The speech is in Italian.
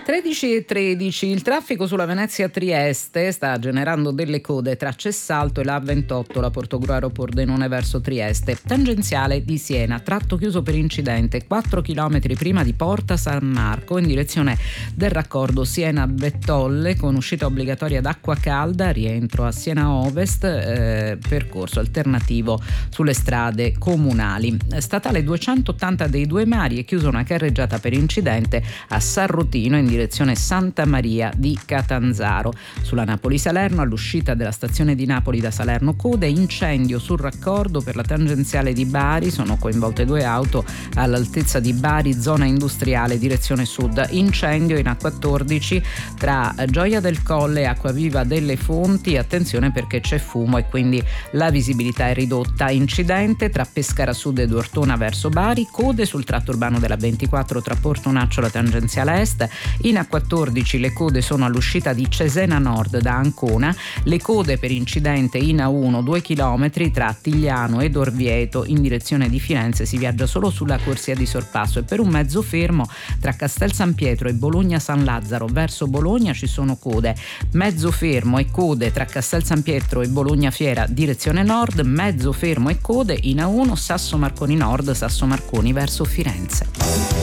13:13. Il traffico sulla Venezia-Trieste sta generando delle code tra Cessalto e la A28, la Portogruaro Pordenone verso Trieste. Tangenziale di Siena, tratto chiuso per incidente 4 km prima di Porta San Marco in direzione del raccordo Siena-Bettolle con uscita obbligatoria d'acqua calda, rientro a Siena Ovest, percorso alternativo sulle strade comunali. Statale 280 dei Due Mari è chiusa una carreggiata per incidente a Sarrotino in direzione Santa Maria di Catanzaro. Sulla Napoli-Salerno, all'uscita della stazione di Napoli da Salerno code, incendio sul raccordo per la tangenziale di Bari, sono coinvolte 2 auto all'altezza di Bari, zona industriale direzione sud. Incendio in A14 tra Gioia del Colle e Acquaviva delle Fonti, attenzione perché c'è fumo e quindi la visibilità è ridotta. Incidente tra Pescara Sud ed Ortona verso Bari, code sul tratto urbano della 24 tra Portonaccio e la tangenziale est. In A14 le code sono all'uscita di Cesena Nord da Ancona, le code per incidente in A1 2 km tra Tigliano ed Orvieto in direzione di Firenze, si viaggia solo sulla corsia di sorpasso, e per un mezzo fermo tra Castel San Pietro e Bologna San Lazzaro verso Bologna ci sono code, mezzo fermo e code tra Castel San Pietro e Bologna Fiera direzione nord, mezzo fermo e code in A1 Sasso Marconi Nord Sasso Marconi verso Firenze.